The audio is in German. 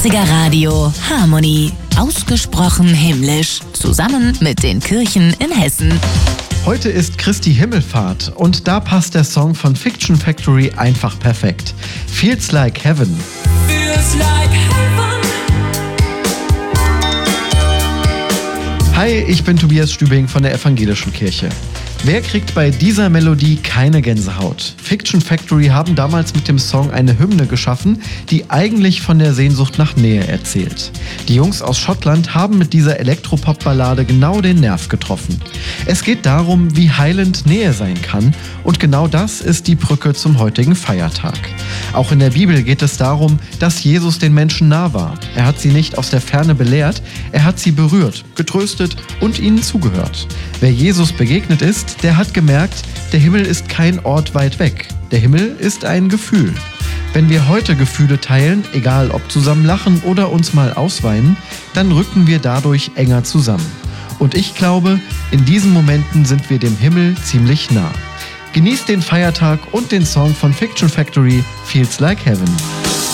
90er Radio Harmony. Ausgesprochen himmlisch. Zusammen mit den Kirchen in Hessen. Heute ist Christi Himmelfahrt und da passt der Song von Fiction Factory einfach perfekt. Feels Like Heaven. Feels like heaven. Hi, ich bin Tobias Stübing von der Evangelischen Kirche. Wer kriegt bei dieser Melodie keine Gänsehaut? Fiction Factory haben damals mit dem Song eine Hymne geschaffen, die eigentlich von der Sehnsucht nach Nähe erzählt. Die Jungs aus Schottland haben mit dieser Elektropop-Ballade genau den Nerv getroffen. Es geht darum, wie heilend Nähe sein kann, und genau das ist die Brücke zum heutigen Feiertag. Auch in der Bibel geht es darum, dass Jesus den Menschen nah war. Er hat sie nicht aus der Ferne belehrt, er hat sie berührt, getröstet und ihnen zugehört. Wer Jesus begegnet ist, der hat gemerkt, der Himmel ist kein Ort weit weg. Der Himmel ist ein Gefühl. Wenn wir heute Gefühle teilen, egal ob zusammen lachen oder uns mal ausweinen, dann rücken wir dadurch enger zusammen. Und ich glaube, in diesen Momenten sind wir dem Himmel ziemlich nah. Genießt den Feiertag und den Song von Fiction Factory, Feels Like Heaven.